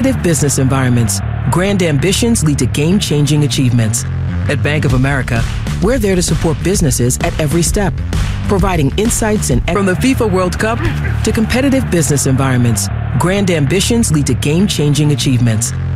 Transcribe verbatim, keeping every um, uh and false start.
competitive business environments, grand ambitions lead to game-changing achievements. At Bank of America, we're there to support businesses at every step, providing insights and from the FIFA World Cup to competitive business environments, grand ambitions lead to game-changing achievements.